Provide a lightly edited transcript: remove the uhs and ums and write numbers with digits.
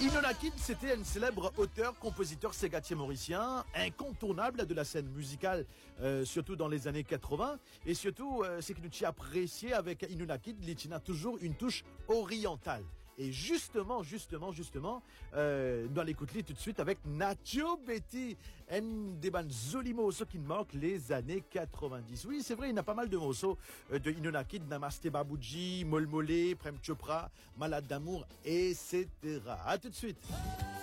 Inona Kid, c'était un célèbre auteur, compositeur ségatier mauricien, incontournable de la scène musicale, surtout dans les années 80. Et surtout, ce qui nous tient apprécié avec Inona Kid, il a toujours une touche orientale. Et justement, nous allons l'écouter tout de suite avec Nacho Betty, un des bandes Zolimo, ce qui marque les années 90. Oui, c'est vrai, il y a pas mal de morceaux de Inona Kid, Namaste Babuji, Molmolé, Prem Chopra, Malade d'amour, etc. À tout de suite.